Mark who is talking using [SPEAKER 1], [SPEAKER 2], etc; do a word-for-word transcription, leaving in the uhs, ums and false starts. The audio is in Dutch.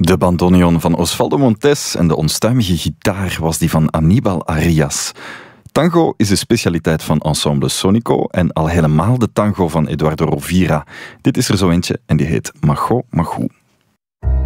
[SPEAKER 1] De bandoneon van Osvaldo Montes en de onstuimige gitaar was die van Aníbal Arias. Tango is de specialiteit van Ensemble Sonico en al helemaal de tango van Eduardo Rovira. Dit is er zo eentje en die heet Majo Majo.